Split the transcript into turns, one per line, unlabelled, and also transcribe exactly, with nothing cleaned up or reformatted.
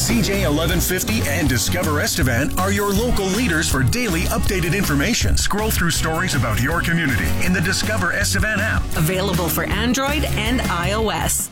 C J eleven fifty and Discover Estevan are your local leaders for daily updated information. Scroll through stories about your community in the Discover Estevan app.
Available for Android and iOS.